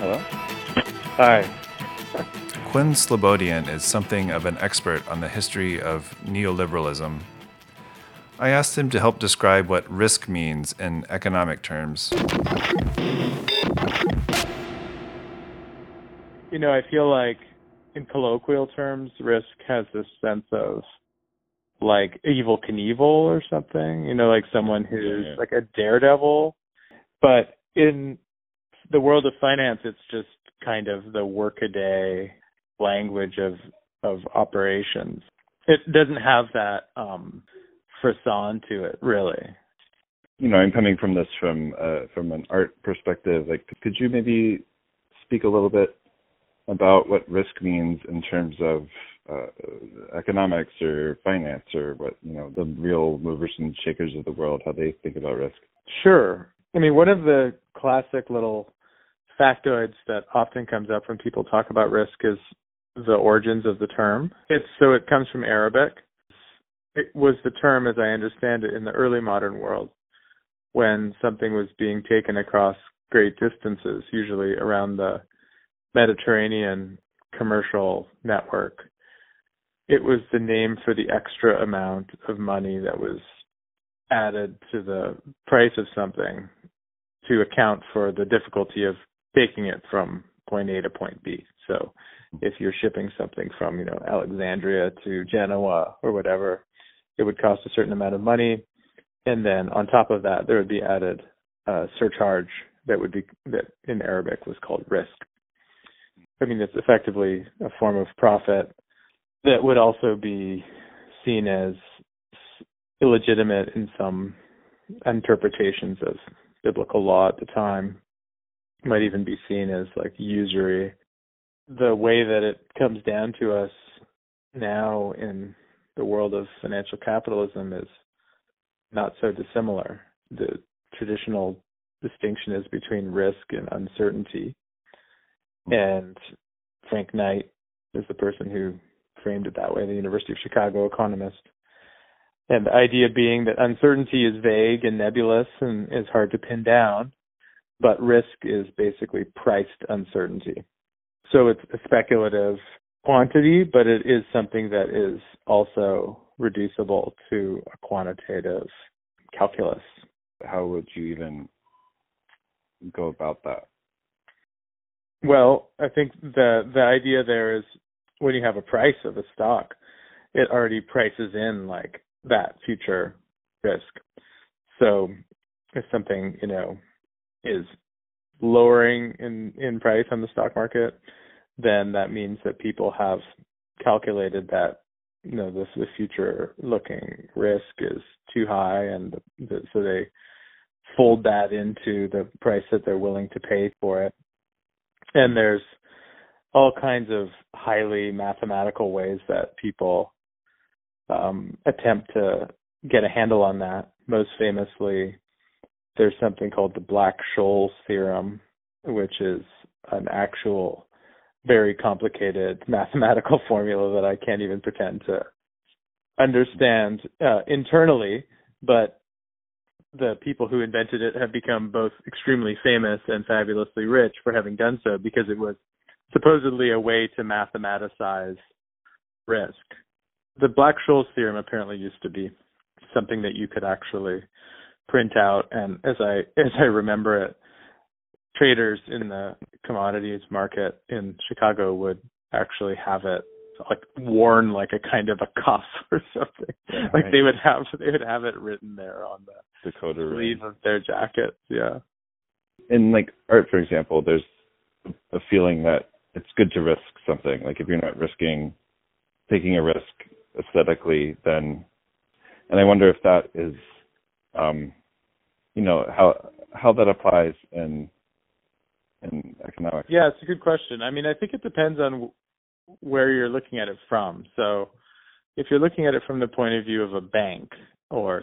Hello? Hi. Quinn Slobodian is something of an expert on the history of neoliberalism. I asked him to help describe what risk means in economic terms. I feel like in colloquial terms, risk has this sense of like evil Knievel or something, like someone who's like a daredevil. But in the world of finance, it's just kind of the workaday language of operations. It doesn't have that frisson to it, really. I'm coming from this from an art perspective. Like, could you maybe speak a little bit about what risk means in terms of economics or finance, or what the real movers and shakers of the world, how they think about risk? Sure. I mean, one of the classic little factoids that often comes up when people talk about risk is the origins of the term. It comes from Arabic. It was the term, as I understand it, in the early modern world, when something was being taken across great distances, usually around the Mediterranean commercial network. It was the name for the extra amount of money that was added to the price of something to account for the difficulty of taking it from point A to point B. So if you're shipping something from, Alexandria to Genoa or whatever, it would cost a certain amount of money. And then on top of that, there would be added surcharge that in Arabic was called risk. I mean, it's effectively a form of profit that would also be seen as illegitimate in some interpretations of biblical law at the time. It might even be seen as like usury. The way that it comes down to us now in the world of financial capitalism is not so dissimilar. The traditional distinction is between risk and uncertainty. And Frank Knight is the person who framed it that way, the University of Chicago economist. And the idea being that uncertainty is vague and nebulous and is hard to pin down, but risk is basically priced uncertainty. So it's a speculative quantity, but it is something that is also reducible to a quantitative calculus. How would you even go about that? Well, I think the idea there is when you have a price of a stock, it already prices in like that future risk. So if something, is lowering in price on the stock market, then that means that people have calculated that, the future looking risk is too high, and so they fold that into the price that they're willing to pay for it. And there's all kinds of highly mathematical ways that people attempt to get a handle on that. Most famously, there's something called the Black-Scholes theorem, which is an actual very complicated mathematical formula that I can't even pretend to understand internally, but the people who invented it have become both extremely famous and fabulously rich for having done so, because it was supposedly a way to mathematicize risk. The Black-Scholes theorem apparently used to be something that you could actually print out, and as I remember it, traders in the commodities market in Chicago would actually have it like worn like a kind of a cuff or something. Yeah, like right. they would have it written there on the Dakota sleeve ring. of their jackets. Yeah. In like art, for example, there's a feeling that it's good to risk something. Like if you're not taking a risk aesthetically, then, and I wonder if that is, how that applies in economics. Yeah, it's a good question. I mean, I think it depends on where you're looking at it from. So if you're looking at it from the point of view of a bank or